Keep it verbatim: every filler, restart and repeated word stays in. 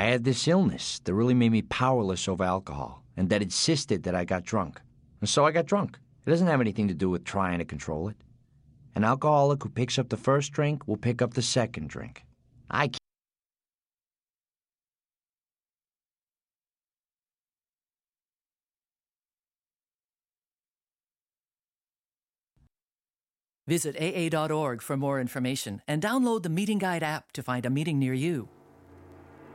I had this illness that really made me powerless over alcohol and that insisted that I got drunk. And so I got drunk. It doesn't have anything to do with trying to control it. An alcoholic who picks up the first drink will pick up the second drink. I can't. Visit A A dot org for more information and download the Meeting Guide app to find a meeting near you.